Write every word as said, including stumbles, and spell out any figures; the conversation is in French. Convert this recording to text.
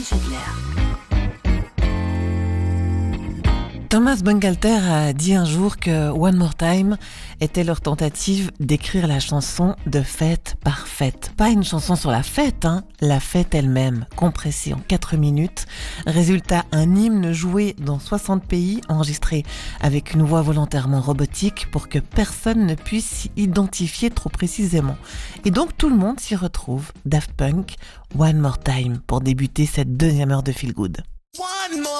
Thomas Bangalter a dit un jour que One More Time était leur tentative d'écrire la chanson de fête parfaite. Pas une chanson sur la fête, hein, la fête elle-même, compressée en quatre minutes. Résultat, un hymne joué dans soixante pays, enregistré avec une voix volontairement robotique pour que personne ne puisse s'y identifier trop précisément. Et donc tout le monde s'y retrouve. Daft Punk, One More Time, pour débuter cette deuxième heure de Feel Good. One more